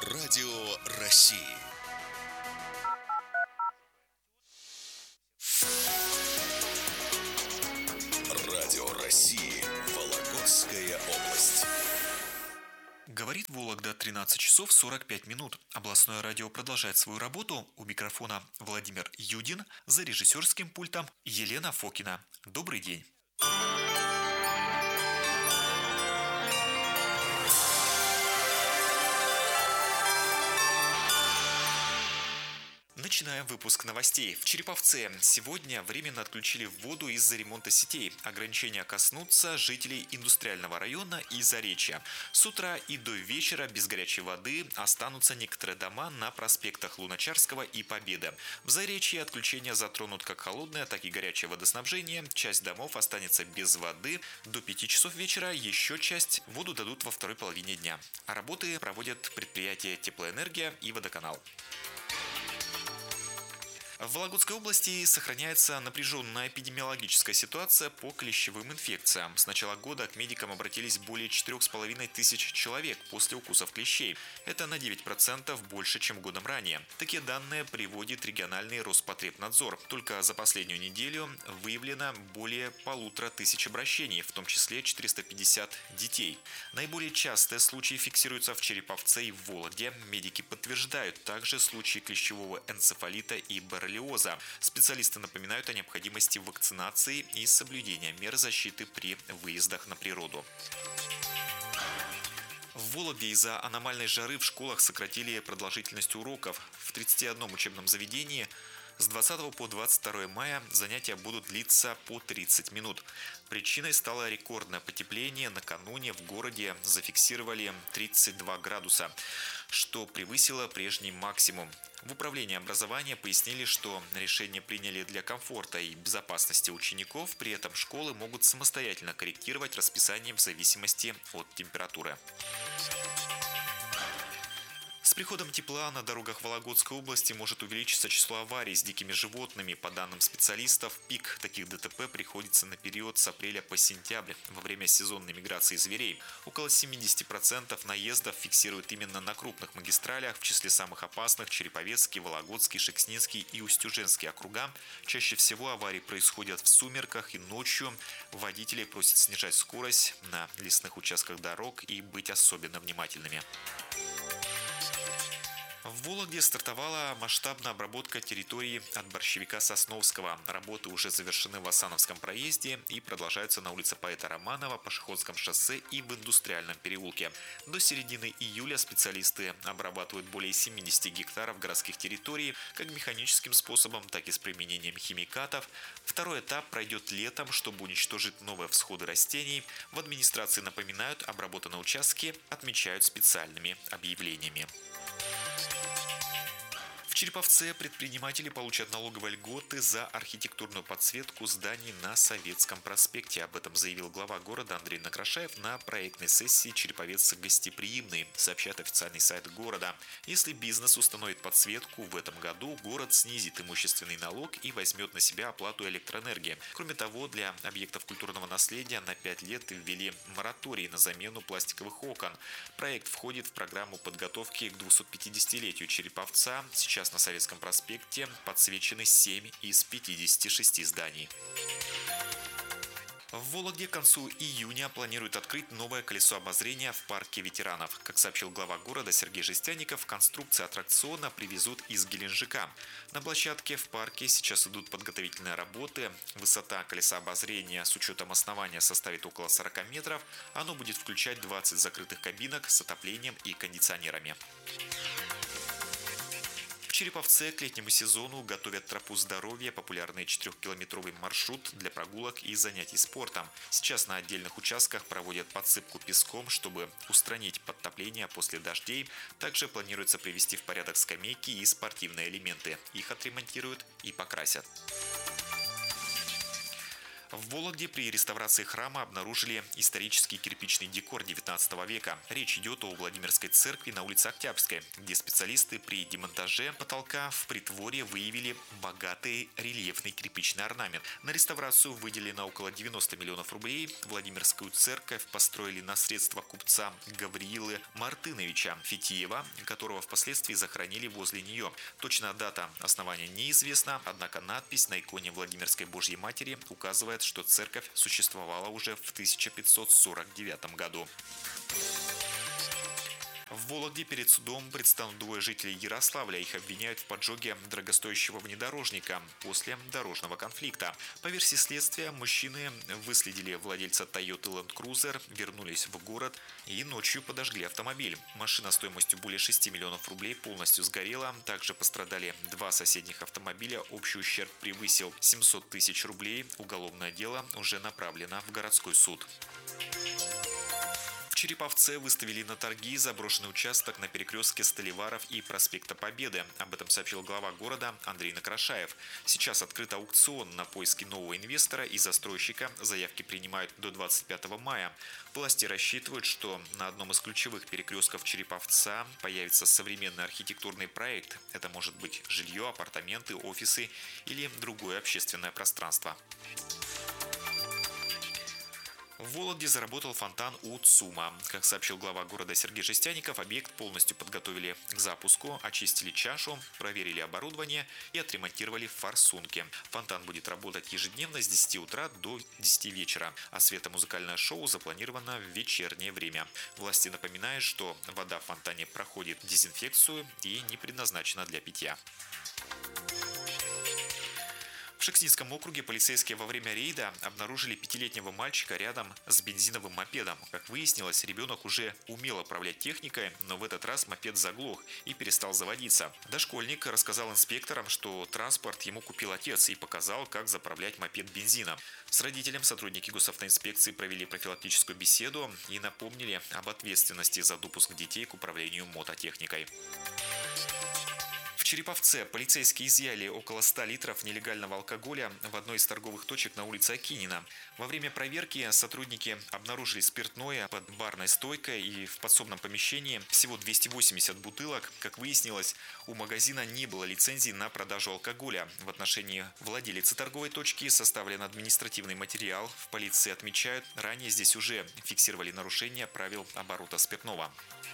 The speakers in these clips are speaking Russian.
Радио России. Радио России. Вологодская область. Говорит Вологда, 13 часов 45 минут. Областное радио продолжает свою работу. У микрофона Владимир Юдин, за режиссерским пультом Елена Фокина. Добрый день. Начинаем выпуск новостей. В Череповце сегодня временно отключили воду из-за ремонта сетей. Ограничения коснутся жителей индустриального района и Заречья. С утра и до вечера без горячей воды останутся некоторые дома на проспектах Луначарского и Победы. В Заречье отключения затронут как холодное, так и горячее водоснабжение. Часть домов останется без воды. До 5 часов вечера еще часть воду дадут во второй половине дня. А работы проводят предприятия «Теплоэнергия» и «Водоканал». В Вологодской области сохраняется напряженная эпидемиологическая ситуация по клещевым инфекциям. С начала года к медикам обратились более 4500 человек после укусов клещей. Это на 9% больше, чем годом ранее. Такие данные приводит региональный Роспотребнадзор. Только за последнюю неделю выявлено более 1500 обращений, в том числе 450 детей. Наиболее частые случаи фиксируются в Череповце и в Вологде. Медики подтверждают также случаи клещевого энцефалита и боррелиоза. Специалисты напоминают о необходимости вакцинации и соблюдения мер защиты при выездах на природу. В Вологде из-за аномальной жары в школах сократили продолжительность уроков. В 31 учебном заведении с 20 по 22 мая занятия будут длиться по 30 минут. Причиной стало рекордное потепление. Накануне в городе зафиксировали 32 градуса, что превысило прежний максимум. В управлении образования пояснили, что решение приняли для комфорта и безопасности учеников, при этом школы могут самостоятельно корректировать расписание в зависимости от температуры. С приходом тепла на дорогах Вологодской области может увеличиться число аварий с дикими животными. По данным специалистов, пик таких ДТП приходится на период с апреля по сентябрь, во время сезонной миграции зверей. Около 70% наездов фиксируют именно на крупных магистралях, в числе самых опасных Череповецкий, Вологодский, Шекснинский и Устюженский округа. Чаще всего аварии происходят в сумерках и ночью. Водителей просят снижать скорость на лесных участках дорог и быть особенно внимательными. В Вологде стартовала масштабная обработка территории от борщевика Сосновского. Работы уже завершены в Асановском проезде и продолжаются на улице поэта Романова, Пашиходском шоссе и в Индустриальном переулке. До середины июля специалисты обрабатывают более 70 гектаров городских территорий как механическим способом, так и с применением химикатов. Второй этап пройдет летом, чтобы уничтожить новые всходы растений. В администрации напоминают, обработанные участки отмечают специальными объявлениями. В Череповце предприниматели получат налоговые льготы за архитектурную подсветку зданий на Советском проспекте. Об этом заявил глава города Андрей Накрашаев на проектной сессии «Череповец гостеприимный», сообщает официальный сайт города. Если бизнес установит подсветку, в этом году город снизит имущественный налог и возьмет на себя оплату электроэнергии. Кроме того, для объектов культурного наследия на 5 лет ввели мораторий на замену пластиковых окон. Проект входит в программу подготовки к 250-летию Череповца. Сейчас на Советском проспекте подсвечены 7 из 56 зданий. В Вологде к концу июня планируют открыть новое колесо обозрения в парке ветеранов. Как сообщил глава города Сергей Жестяников, конструкции аттракциона привезут из Геленджика. На площадке в парке сейчас идут подготовительные работы. Высота колеса обозрения с учетом основания составит около 40 метров. Оно будет включать 20 закрытых кабинок с отоплением и кондиционерами. В Череповце к летнему сезону готовят тропу здоровья, популярный 4-километровый маршрут для прогулок и занятий спортом. Сейчас на отдельных участках проводят подсыпку песком, чтобы устранить подтопление после дождей. Также планируется привести в порядок скамейки и спортивные элементы. Их отремонтируют и покрасят. В Вологде при реставрации храма обнаружили исторический кирпичный декор XIX века. Речь идет о Владимирской церкви на улице Октябрьской, где специалисты при демонтаже потолка в притворе выявили богатый рельефный кирпичный орнамент. На реставрацию выделено около 90 миллионов рублей. Владимирскую церковь построили на средства купца Гавриилы Мартыновича Фетиева, которого впоследствии захоронили возле нее. Точная дата основания неизвестна, однако надпись на иконе Владимирской Божьей Матери указывает, что церковь существовала уже в 1549 году. В Вологде перед судом предстанут двое жителей Ярославля. Их обвиняют в поджоге дорогостоящего внедорожника после дорожного конфликта. По версии следствия, мужчины выследили владельца Toyota Land Cruiser, вернулись в город и ночью подожгли автомобиль. Машина стоимостью более 6 миллионов рублей полностью сгорела. Также пострадали два соседних автомобиля. Общий ущерб превысил 700 тысяч рублей. Уголовное дело уже направлено в городской суд. В Череповце выставили на торги заброшенный участок на перекрестке Столеваров и проспекта Победы. Об этом сообщил глава города Андрей Накрашаев. Сейчас открыт аукцион на поиски нового инвестора и застройщика. Заявки принимают до 25 мая. Власти рассчитывают, что на одном из ключевых перекрестков Череповца появится современный архитектурный проект. Это может быть жилье, апартаменты, офисы или другое общественное пространство. В Вологде заработал фонтан у ЦУМа. Как сообщил глава города Сергей Жестяников, объект полностью подготовили к запуску, очистили чашу, проверили оборудование и отремонтировали форсунки. Фонтан будет работать ежедневно с 10 утра до 10 вечера, а светомузыкальное шоу запланировано в вечернее время. Власти напоминают, что вода в фонтане проходит дезинфекцию и не предназначена для питья. В Шекснинском округе полицейские во время рейда обнаружили 5-летнего мальчика рядом с бензиновым мопедом. Как выяснилось, ребенок уже умел управлять техникой, но в этот раз мопед заглох и перестал заводиться. Дошкольник рассказал инспекторам, что транспорт ему купил отец и показал, как заправлять мопед бензином. С родителем сотрудники госавтоинспекции провели профилактическую беседу и напомнили об ответственности за допуск детей к управлению мототехникой. В Череповце полицейские изъяли около 100 литров нелегального алкоголя в одной из торговых точек на улице Акинина. Во время проверки сотрудники обнаружили спиртное под барной стойкой и в подсобном помещении всего 280 бутылок. Как выяснилось, у магазина не было лицензии на продажу алкоголя. В отношении владелицы торговой точки составлен административный материал. В полиции отмечают, ранее здесь уже фиксировали нарушения правил оборота спиртного.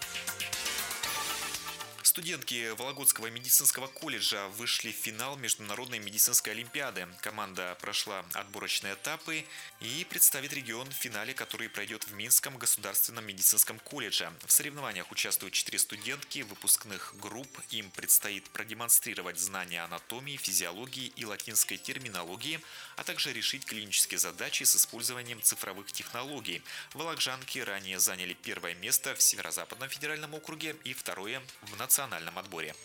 Студентки Вологодского медицинского колледжа вышли в финал Международной медицинской олимпиады. Команда прошла отборочные этапы и представит регион в финале, который пройдет в Минском государственном медицинском колледже. В соревнованиях участвуют 4 студентки выпускных групп. Им предстоит продемонстрировать знания анатомии, физиологии и латинской терминологии, а также решить клинические задачи с использованием цифровых технологий. Вологжанки ранее заняли первое место в Северо-Западном федеральном округе и второе в национальном отборе.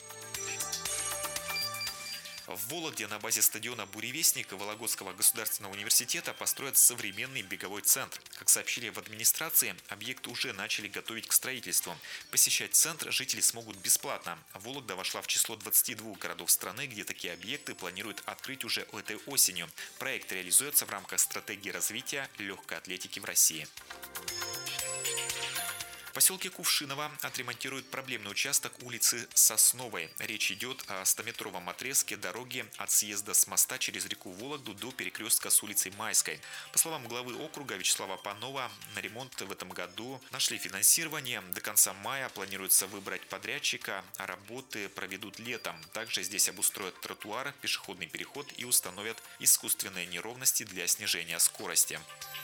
В Вологде на базе стадиона «Буревестник» Вологодского государственного университета построят современный беговой центр. Как сообщили в администрации, объект уже начали готовить к строительству. Посещать центр жители смогут бесплатно. Вологда вошла в число 22 городов страны, где такие объекты планируют открыть уже этой осенью. Проект реализуется в рамках стратегии развития легкой атлетики в России. В поселке Кувшиново отремонтируют проблемный участок улицы Сосновой. Речь идет о 100-метровом отрезке дороги от съезда с моста через реку Вологду до перекрестка с улицей Майской. По словам главы округа Вячеслава Панова, на ремонт в этом году нашли финансирование. До конца мая планируется выбрать подрядчика, а работы проведут летом. Также здесь обустроят тротуар, пешеходный переход и установят искусственные неровности для снижения скорости.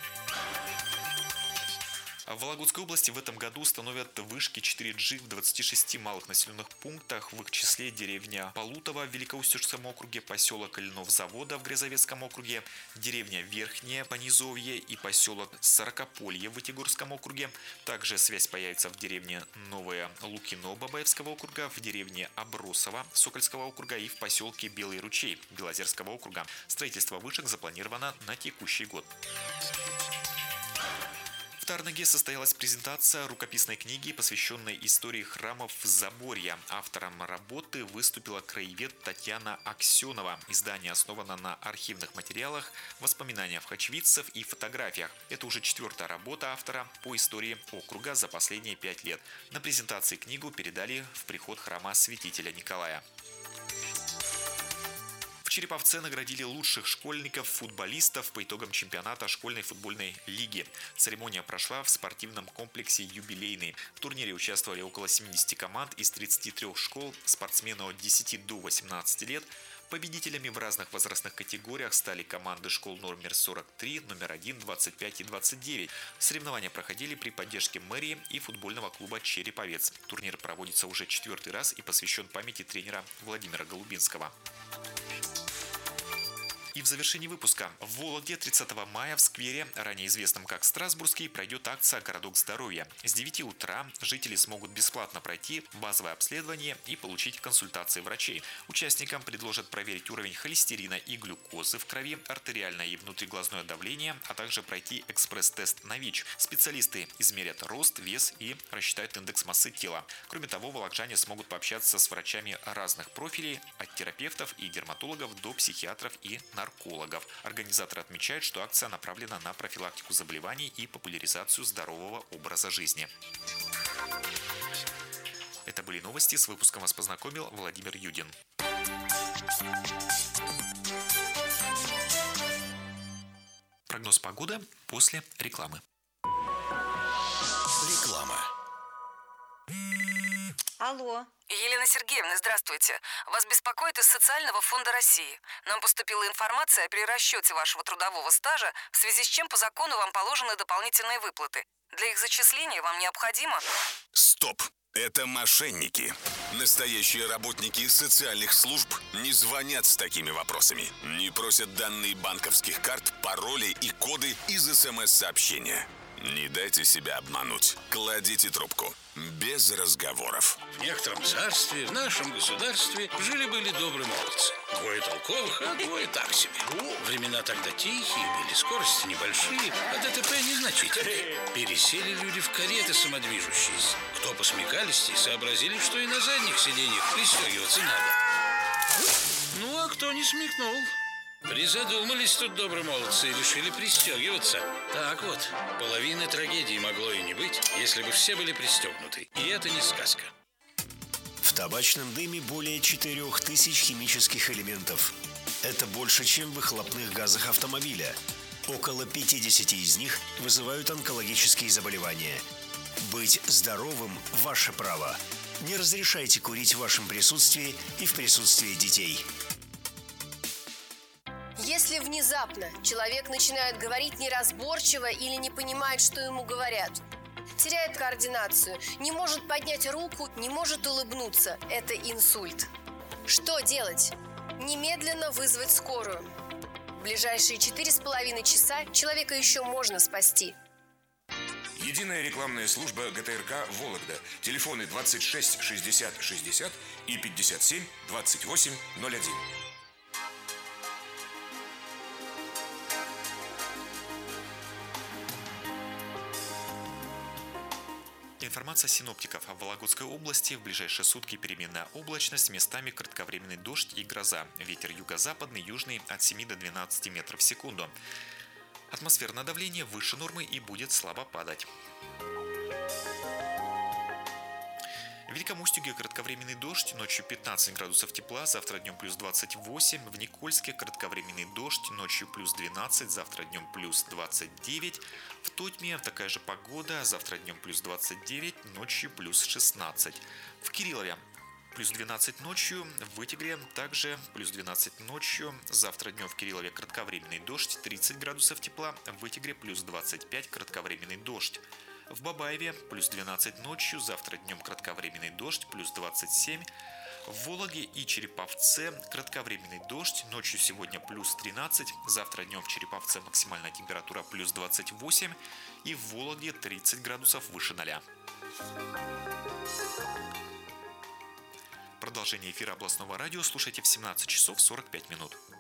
В Вологодской области в этом году установят вышки 4G в 26 малых населенных пунктах, в их числе деревня Полутово в Великоустюжском округе, поселок Льнов-Завода в Грязовецком округе, деревня Верхнее Понизовье и поселок Сорокополье в Вытегорском округе. Также связь появится в деревне Новое Лукино Бабаевского округа, в деревне Обросово Сокольского округа и в поселке Белый Ручей Белозерского округа. Строительство вышек запланировано на текущий год. В Тарнаге состоялась презентация рукописной книги, посвященной истории храмов Заборья. Автором работы выступила краевед Татьяна Аксенова. Издание основано на архивных материалах, воспоминаниях очевидцев и фотографиях. Это уже 4-я работа автора по истории округа за последние 5 лет. На презентации книгу передали в приход храма святителя Николая. В Череповце наградили лучших школьников-футболистов по итогам чемпионата школьной футбольной лиги. Церемония прошла в спортивном комплексе «Юбилейный». В турнире участвовали около 70 команд из 33 школ, спортсмены от 10 до 18 лет. Победителями в разных возрастных категориях стали команды школ номер 43, номер 1, 25 и 29. Соревнования проходили при поддержке мэрии и футбольного клуба «Череповец». Турнир проводится уже 4-й раз и посвящен памяти тренера Владимира Голубинского. И в завершении выпуска. В Вологде 30 мая в сквере, ранее известном как Страсбургский, пройдет акция «Городок здоровья». С 9 утра жители смогут бесплатно пройти базовое обследование и получить консультации врачей. Участникам предложат проверить уровень холестерина и глюкозы в крови, артериальное и внутриглазное давление, а также пройти экспресс-тест на ВИЧ. Специалисты измерят рост, вес и рассчитают индекс массы тела. Кроме того, волокчане смогут пообщаться с врачами разных профилей, от терапевтов и дерматологов до психиатров и наркологов. Организаторы отмечают, что акция направлена на профилактику заболеваний и популяризацию здорового образа жизни. Это были новости. С выпуском вас познакомил Владимир Юдин. Прогноз погоды после рекламы. Реклама. Алло. Елена Сергеевна, здравствуйте. Вас беспокоит из Социального фонда России. Нам поступила информация о перерасчете вашего трудового стажа, в связи с чем по закону вам положены дополнительные выплаты. Для их зачисления вам необходимо... Стоп! Это мошенники. Настоящие работники социальных служб не звонят с такими вопросами. Не просят данные банковских карт, пароли и коды из СМС-сообщения. Не дайте себя обмануть. Кладите трубку. Без разговоров. В некотором царстве, в нашем государстве, жили-были добрые молодцы. 2 толковых, а 2 так себе. Времена тогда тихие были, скорости небольшие, а ДТП незначительные. Пересели люди в кареты самодвижущиеся. Кто посмекалистей, сообразили, что и на задних сиденьях пристегиваться надо. Ну, а кто не смекнул? Призадумались тут добрые молодцы и решили пристегиваться. Так вот, половины трагедии могло и не быть, если бы все были пристегнуты. И это не сказка. В табачном дыме более 4000 химических элементов. Это больше, чем в выхлопных газах автомобиля. Около 50 из них вызывают онкологические заболевания. Быть здоровым – ваше право. Не разрешайте курить в вашем присутствии и в присутствии детей. Если внезапно человек начинает говорить неразборчиво или не понимает, что ему говорят, теряет координацию, не может поднять руку, не может улыбнуться, это инсульт. Что делать? Немедленно вызвать скорую. В ближайшие 4,5 часа человека еще можно спасти. Единая рекламная служба ГТРК «Вологда». Телефоны 26 60 60 и 57 28 01. Информация синоптиков. В Вологодской области в ближайшие сутки переменная облачность, местами кратковременный дождь и гроза. Ветер юго-западный, южный от 7 до 12 метров в секунду. Атмосферное давление выше нормы и будет слабо падать. В Великом Устюге кратковременный дождь, ночью 15 градусов тепла, завтра днем плюс 28. В Никольске кратковременный дождь, ночью плюс 12, завтра днем плюс 29. В Тотьме такая же погода, завтра днем плюс 29, ночью плюс 16. В Кириллове плюс 12 ночью, в Вытегре также плюс 12 ночью, завтра днем в Кириллове кратковременный дождь, 30 градусов тепла, в Вытегре плюс 25, кратковременный дождь. В Бабаеве плюс 12 ночью, завтра днем кратковременный дождь, плюс 27. В Вологде и Череповце кратковременный дождь, ночью сегодня плюс 13, завтра днем в Череповце максимальная температура плюс 28 и в Вологде 30 градусов выше 0. Продолжение эфира областного радио слушайте в 17 часов 45 минут.